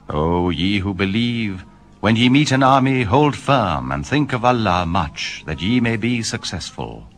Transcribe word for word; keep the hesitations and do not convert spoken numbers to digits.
O ye who believe, when ye meet an army, hold firm and think of Allah much, that ye may be successful.